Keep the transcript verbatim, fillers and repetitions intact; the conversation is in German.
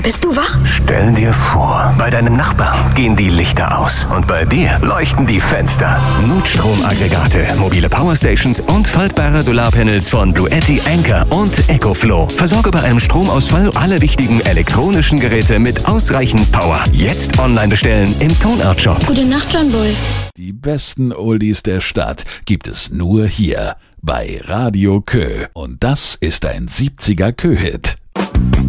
John bist du wach? Stell dir vor, bei deinem Nachbarn gehen die Lichter aus und bei dir leuchten die Fenster. Notstromaggregate, mobile Powerstations und faltbare Solarpanels von Bluetti, Anker und EcoFlow. Versorge bei einem Stromausfall alle wichtigen elektronischen Geräte mit ausreichend Power. Jetzt online bestellen im Tonart-Shop. Gute Nacht, John Boy. Die besten Oldies der Stadt gibt es nur hier bei Radio Kö. Und das ist ein siebziger Kö-Hit.